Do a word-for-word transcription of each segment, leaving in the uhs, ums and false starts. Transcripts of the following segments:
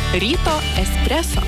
Ryto espreso.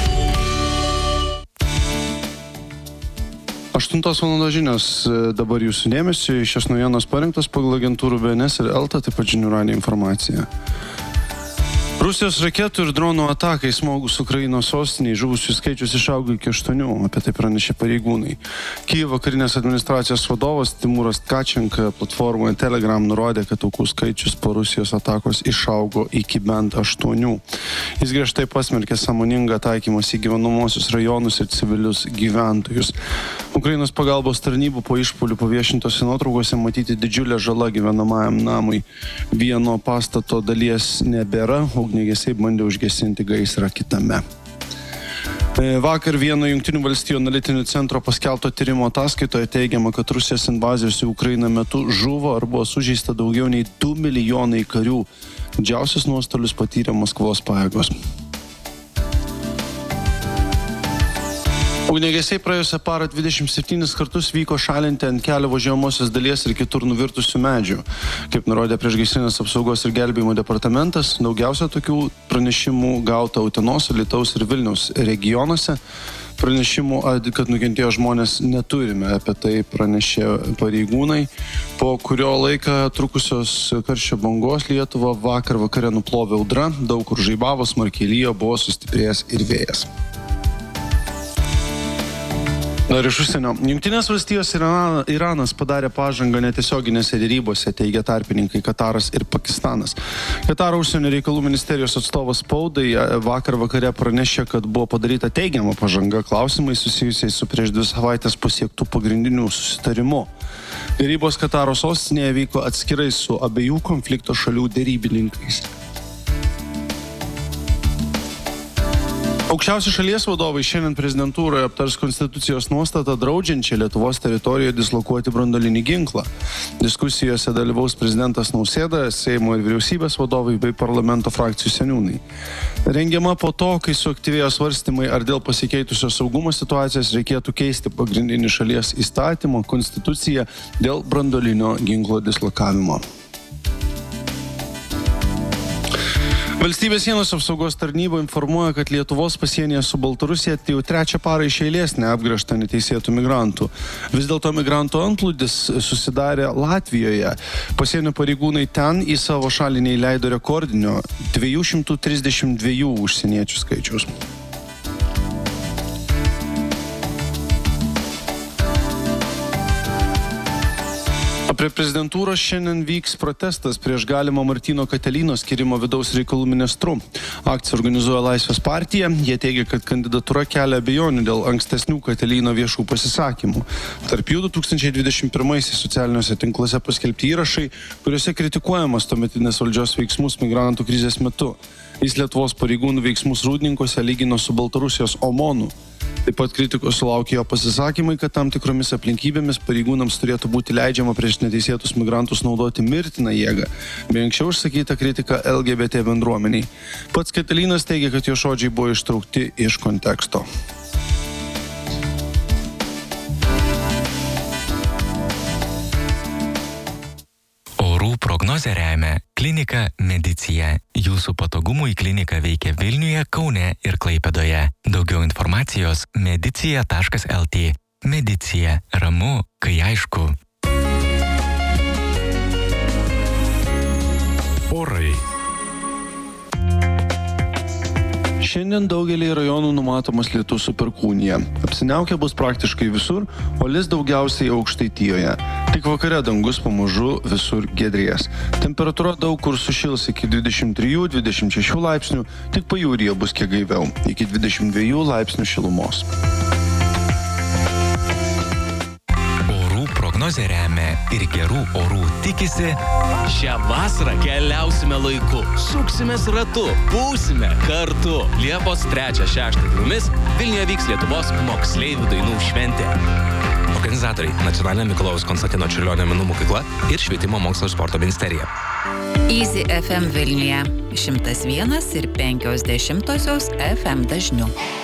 aštuntos valandos žinios dabar jūsų dėmesiu. Šios naujienos parengtos pagal agentūrų B N S ir Elta, taip pat žinių radijo informacija. Rusijos raketų ir dronų atakai smogus Ukrainos sostiniai, žuvusių skaičius išaugo iki aštuonių, apie tai pranešė pareigūnai. Kijevo karinės administracijos vadovas Timūras Tkačenka platformoje Telegram nurodė, kad aukų skaičius po Rusijos atakos išaugo iki bent aštuonių. Jis griežtai pasmerkė sąmoningą taikymąsi į gyvenamosius rajonus ir civilius gyventojus. Ukrainos pagalbos tarnybų po išpuolių paviešintose nuotraukose matyti didžiulė žala gyvenamajam namui. Vieno pastato dalies nebėra, ugniagesiai bandė užgesinti gaisrą kitame. Vakar vieno Jungtinių valstijų analitinių centro paskelbto tyrimo ataskaitoje teigiama, kad Rusijos invazijos į Ukrainą metu žuvo ar buvo sužeista daugiau nei du milijonai karių. Didžiausius nuostolius patyrė Maskvos pajėgos. Ugniagesiai praėjusią parą dvidešimt septynis kartus vyko šalinti ant kelio važiuojamosios dalies ir kitur nuvirtusių medžių. Kaip nurodė Priešgaisrinės apsaugos ir gelbėjimo departamentas, daugiausia tokių pranešimų gauta Utenos, Alytaus ir Vilniaus regionuose. Pranešimų, kad nukentėjo žmonės, neturime, apie tai pranešė pareigūnai. Po kurio laiką trukusios karščio bangos Lietuvą vakar vakare nuplovė audra, daug kur žaibavo, smarkiai lijo, buvo sustiprėjęs ir vėjas. Dar iš užsienio. Jungtinės valstijos ir Iranas padarė pažangą netiesioginėse derybose, teigia tarpininkai Kataras ir Pakistanas. Kataro užsienio reikalų ministerijos atstovas spaudai vakar vakare pranešė, kad buvo padaryta teigiama pažanga klausimai susijusiai su prieš dvi savaitės pasiektų pagrindinių susitarimu. Derybos Kataro sostinėje vyko atskirai su abiejų konflikto šalių derybininkais. Aukščiausi šalies vadovai šiandien prezidentūroje aptars konstitucijos nuostatą draudžiančią Lietuvos teritorijoje dislokuoti branduolinį ginklą. Diskusijose dalyvaus prezidentas Nausėda, Seimo ir vyriausybės vadovai bei parlamento frakcijų seniūnai. Rengiama po to, kai suaktyvėjo svarstymai, ar dėl pasikeitusios saugumo situacijos reikėtų keisti pagrindinį šalies įstatymą, konstituciją dėl branduolinio ginklo dislokavimo. Valstybės sienos apsaugos tarnyba informuoja, kad Lietuvos pasienyje su Baltarusija tai jau trečią parą iš eilės neapgręžta neteisėtų migrantų. Vis dėlto migrantų antplūdis susidarė Latvijoje. Pasienio pareigūnai ten į savo šalį neįleido rekordinio dviejų šimtų trisdešimt dviejų užsieniečių skaičiaus. Prie prezidentūros šiandien vyks protestas prieš galimą Martyno Katelyno skyrimo vidaus reikalų ministru. Akciją organizuoja Laisvės partija. Jie teigia, kad kandidatūra kelia abejonių dėl ankstesnių Katelyno viešų pasisakymų. Tarp jų du tūkstančiai dvidešimt pirmaisiais socialiniuose tinkluose paskelbti įrašai, kuriuose kritikuojamas tuometinės valdžios veiksmus migrantų krizės metu. Jis Lietuvos pareigūnų veiksmus Rūdninkose lygino su Baltarusijos OMONu. Taip pat kritikos sulaukė jo pasisakymai, kad tam tikromis aplinkybėmis pareigūnams turėtų būti leidžiama prieš neteisėtus migrantus naudoti mirtiną jėgą, bei anksčiau išsakyta kritika L G B T bendruomeniai. Pats Katelynas teigia, kad jo žodžiai buvo ištraukti iš konteksto. Orų prognozę remia klinika Medicija. Jūsų patogumui klinika veikia Vilniuje, Kaune ir Klaipėdoje. Daugiau informacijos medicija taškas el tė. Medicija. Ramu, kai aišku. Orai. Šiandien daugelį rajonų numatomas lietus su perkūnija. Apsiniaukę bus praktiškai visur, o lis daugiausiai Aukštaitijoje. Tik vakare dangus pamažu visur giedrės. Temperatūra daug kur sušils iki dvidešimt trijų dvidešimt šešių laipsnių, tik pajūryje bus kiek gaiviau, iki dvidešimt dviejų laipsnių šilumos. Prognozė remia ir gerų orų tikisi. Šią vasarą keliausime laiku, suksimės ratu, būsime kartu. Liepos trečią šeštą dienomis Vilniuje vyks Lietuvos moksleivių dainų šventė. Organizatoriai Nacionalinė Mikalojaus Konstantino Čiurlionio menų mokykla ir Švietimo mokslo ir sporto ministerija. Easy F M Vilniuje šimtas vienas ir penkios dešimtosios F M dažniu.